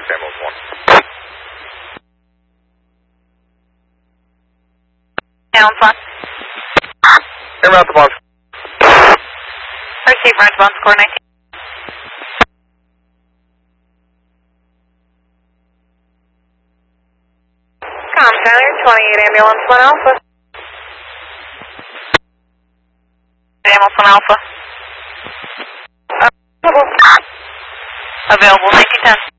Ambulance 1. Ambulance 1. Ambulance 1. Receive response score 19. Tyler, 28 Ambulance 1 Alpha. Ambulance 1 Alpha. Available 1910.